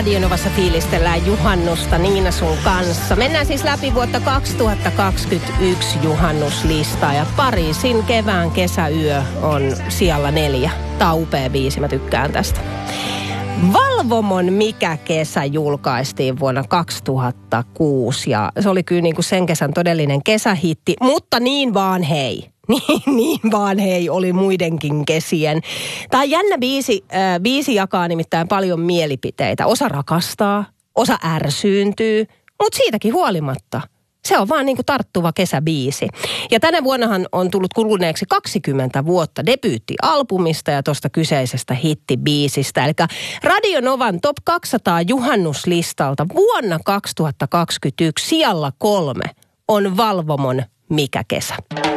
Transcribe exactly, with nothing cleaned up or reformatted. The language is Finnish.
Radionovassa fiilistellään juhannusta Niina sun kanssa. Mennään siis läpi vuotta kaksituhattakaksikymmentäyksi juhannuslistaa ja Pariisin kevään kesäyö on sijalla neljä. Tää on upea biisi, mä tykkään tästä. Valvomon Mikä kesä julkaistiin vuonna kaksituhattakuusi ja se oli kyllä niinku sen kesän todellinen kesähitti, mutta niin vaan hei. Niin, niin vaan hei, oli muidenkin kesien. Tämä on jännä biisi. Äh, biisi jakaa nimittäin paljon mielipiteitä. Osa rakastaa, osa ärsyyntyy, mutta siitäkin huolimatta. Se on vaan niinku tarttuva kesäbiisi. Ja tänä vuonnahan on tullut kuluneeksi kaksikymmentä vuotta debyyttialbumista ja tuosta kyseisestä hittibiisistä. Eli Radio Novan Top kaksisataa juhannuslistalta vuonna kaksituhattakaksikymmentäyksi sijalla kolme on Valvomon Mikä kesä.